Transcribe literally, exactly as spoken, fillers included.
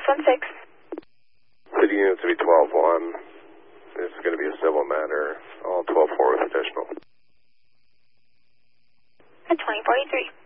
one six. City units will be twelve one. This is going to be a civil matter. All twelve four with additional. At twenty forty-three.